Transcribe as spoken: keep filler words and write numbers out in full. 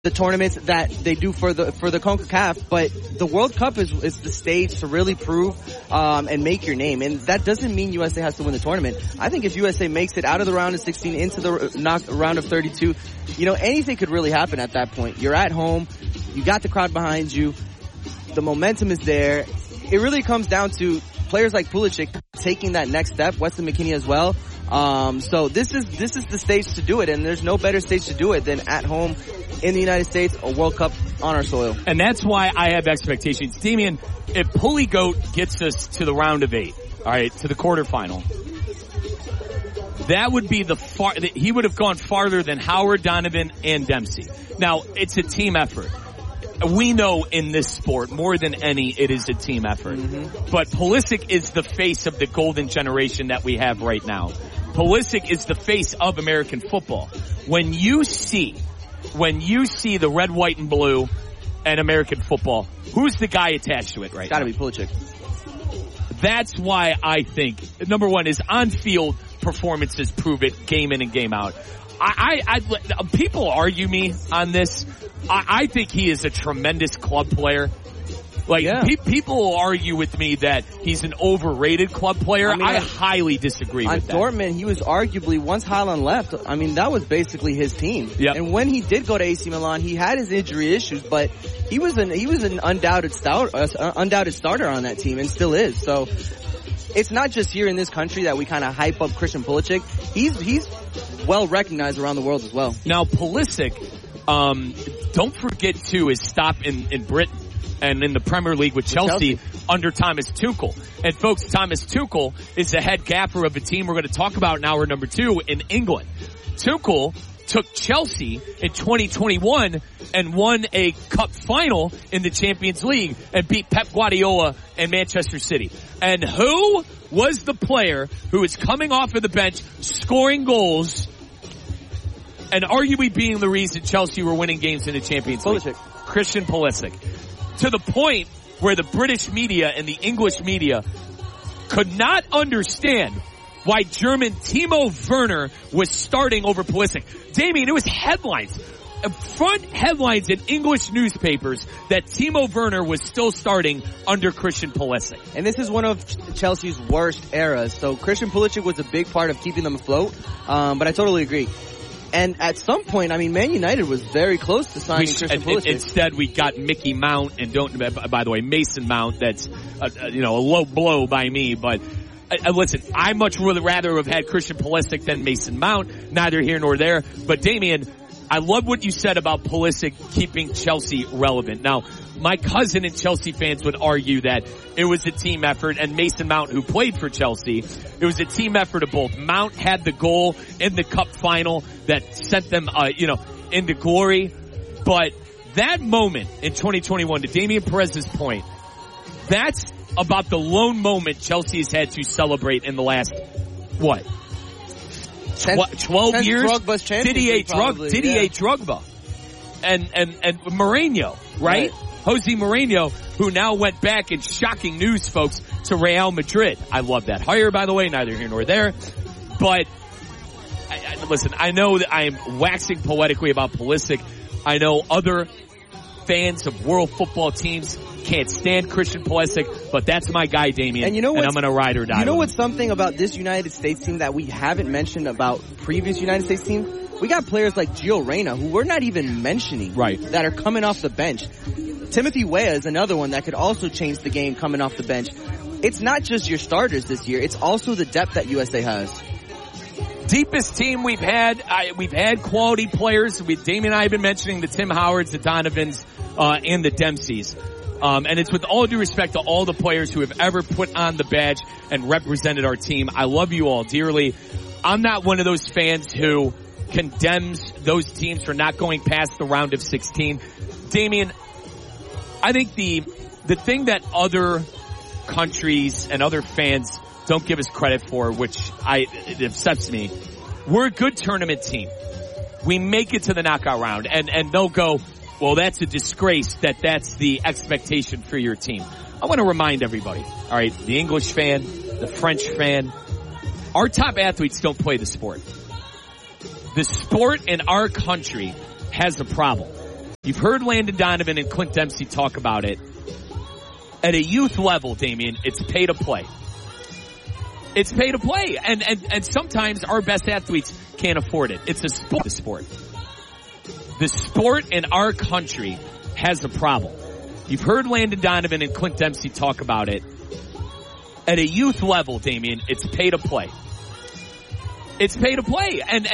the tournaments that they do for the for the CONCACAF, but the World Cup is is the stage to really prove um, and make your name. And that doesn't mean U S A has to win the tournament. I think if U S A makes it out of the round of sixteen into the knock, round of thirty-two, you know, anything could really happen at that point. You're at home, you got the crowd behind you, the momentum is there. It really comes down to players like Pulisic taking that next step, Weston McKennie as well. Um, so this is this is the stage to do it, and there's no better stage to do it than at home in the United States, a World Cup on our soil. And that's why I have expectations. Damian, if Pulley Goat gets us to the round of eight, all right, to the quarterfinal, that would be the far, he would have gone farther than Howard, Donovan, and Dempsey. Now, it's a team effort. We know in this sport, more than any, it is a team effort. Mm-hmm. But Pulisic is the face of the golden generation that we have right now. Pulisic is the face of American football. When you see, when you see the red, white, and blue and American football, who's the guy attached to it right now? It's gotta be Pulisic. That's why I think, number one, his on-field performances prove it game in and game out. I, I, I people argue me on this. I, I think he is a tremendous club player. Like, yeah. pe- people will argue with me that he's an overrated club player. I, mean, I highly disagree with that. On Dortmund, he was arguably, once Haaland left, I mean, that was basically his team. Yep. And when he did go to A C Milan, he had his injury issues, but he was an, he was an undoubted stout, uh, undoubted starter on that team and still is. So, it's not just here in this country that we kind of hype up Christian Pulisic. He's, he's well recognized around the world as well. Now, Pulisic, um, don't forget too, his stop in, in Britain and in the Premier League with Chelsea, with Chelsea under Thomas Tuchel. And folks, Thomas Tuchel is the head gaffer of a team we're going to talk about in hour number two in England. Tuchel took Chelsea in twenty twenty-one and won a cup final in the Champions League and beat Pep Guardiola and Manchester City. And who was the player who is coming off of the bench, scoring goals, and arguably being the reason Chelsea were winning games in the Champions League? Pulisic. Christian Pulisic. To the point where the British media and the English media could not understand why German Timo Werner was starting over Pulisic. Damian, it was headlines. Front headlines in English newspapers that Timo Werner was still starting under Christian Pulisic. And this is one of Chelsea's worst eras. So Christian Pulisic was a big part of keeping them afloat. Um, but I totally agree. And at some point, I mean, Man United was very close to signing we, Christian uh, Pulisic. Instead, we got Mickey Mount and don't, by the way, Mason Mount. That's, uh, you know, a low blow by me, but Uh, listen, I much would rather have had Christian Pulisic than Mason Mount. Neither here nor there. But Damian, I love what you said about Pulisic keeping Chelsea relevant. Now, my cousin and Chelsea fans would argue that it was a team effort, and Mason Mount, who played for Chelsea, it was a team effort of both. Mount had the goal in the cup final that sent them, uh, you know, into glory. But that moment in twenty twenty-one, to Damian Perez's point, that's about the lone moment Chelsea's had to celebrate in the last, what, Tw- twelve years? Didier, Drug, Didier yeah. Drogba. And, and, and Mourinho, right? right? Jose Mourinho, who now went back in shocking news, folks, to Real Madrid. I love that hire, by the way, neither here nor there. But, I, I, listen, I know that I am waxing poetically about Pulisic. I know other fans of world football teams can't stand Christian Pulisic, but that's my guy, Damian. And you know what? I'm going to ride or die. You know with what's him. something about this United States team that we haven't mentioned about previous United States teams? We got players like Gio Reyna, who we're not even mentioning, right, that are coming off the bench. Timothy Weah is another one that could also change the game coming off the bench. It's not just your starters this year; it's also the depth that U S A has. Deepest team we've had. I, we've had quality players. We, Damian and I have been mentioning the Tim Howards, the Donovans, uh, and the Dempseys. Um, and it's with all due respect to all the players who have ever put on the badge and represented our team. I love you all dearly. I'm not one of those fans who condemns those teams for not going past the round of sixteen. Damian, I think the the thing that other countries and other fans don't give us credit for, which I it upsets me, we're a good tournament team. We make it to the knockout round, and and they'll go, well, that's a disgrace that that's the expectation for your team. I want to remind everybody, all right, the English fan, the French fan, our top athletes don't play the sport. The sport in our country has a problem. You've heard Landon Donovan and Clint Dempsey talk about it. At a youth level, Damian, it's pay to play. It's pay to play. And, and, and sometimes our best athletes can't afford it. It's a sport. The sport. The sport in our country has a problem. You've heard Landon Donovan and Clint Dempsey talk about it. At a youth level, Damian, it's pay to play. It's pay to play. And,